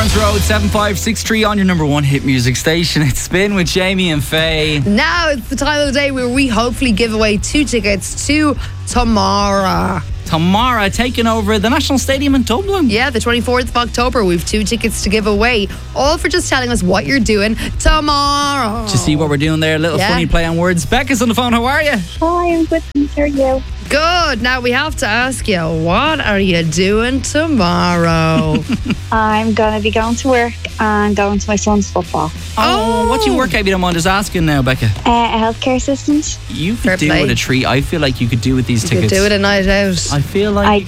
Lawrence Road, 7563 on your number one hit music station. It's Spin with Jamie and Faye. Now it's the time of the day where we hopefully give away 2 tickets to Tomorrow. Tomorrow taking over the National Stadium in Dublin. Yeah, the 24th of October. We've 2 tickets to give away. All for just telling us what you're doing tomorrow. To see what we're doing there, a little funny play on words. Becca's on the phone. How are you? Hi, I'm good. How are you? Good. Now we have to ask you, what are you doing tomorrow? I'm going to be going to work and going to my son's football. Oh, what do you work at? You don't mind us asking now, Becca. A healthcare assistant. You Fair could do play. with a treat. I feel like you could do with these You tickets. could do it a night out. I feel like I